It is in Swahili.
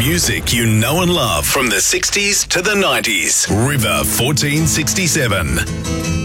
Music you know and love from the 60s to the 90s. River 1467.